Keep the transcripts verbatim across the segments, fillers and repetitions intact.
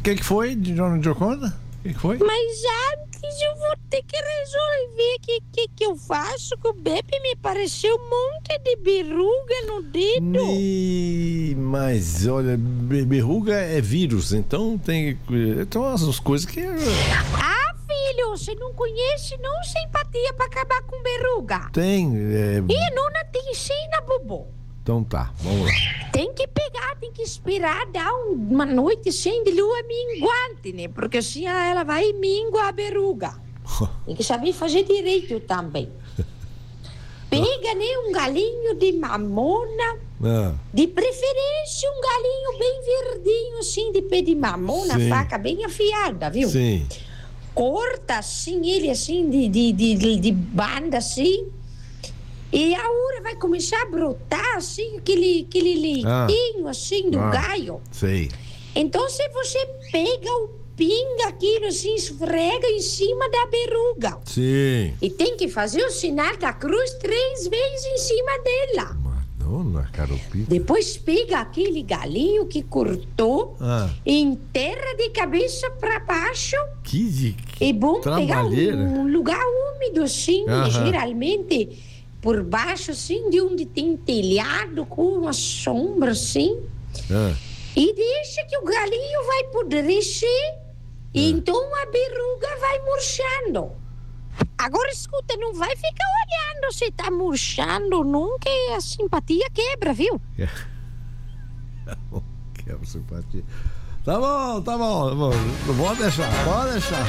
que que foi, Dona Gioconda? O que que foi? Mas antes eu vou ter que resolver o que, que, que eu faço com o Beppe. Me pareceu um monte de verruga no dedo. Me... Mas, olha, verruga é vírus, então tem... Então as coisas que... Ah, filho, você não conhece não simpatia pra acabar com verruga? Tem... É... E a nona te ensina, bobo. Então tá, vamos lá. Tem que pegar, tem que esperar dar uma noite sem de lua minguante, né? Porque assim ela vai minguar a verruga. Tem que saber fazer direito também. Pega, né, um galinho de mamona. Ah. De preferência um galinho bem verdinho, assim, de pé de mamona, Sim. faca bem afiada, viu? Sim. Corta assim, ele assim, de, de, de, de banda, assim. E a ura vai começar a brotar, assim, aquele, aquele leitinho, ah. assim, do ah. galho. Sei. Então, se você pega o pinga aquilo, assim, esfrega em cima da verruga. Sim. E tem que fazer o sinal da cruz três vezes em cima dela. Madonna, Caropita. Depois pega aquele galinho que cortou, ah. enterra de cabeça pra baixo. Que, de, que é bom pegar um, um lugar úmido, assim, uh-huh. geralmente... por baixo, assim, de onde tem telhado, com uma sombra, assim. Ah. E deixa que o galinho vai apodrecer. Ah. E então a verruga vai murchando. Agora, escuta, não vai ficar olhando se tá murchando, não, que a simpatia quebra, viu? Quebra a simpatia. Tá bom, tá bom, tá bom. Pode deixar, pode deixar.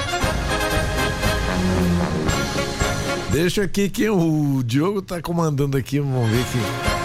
Deixa aqui que o Diogo tá comandando aqui, vamos ver que...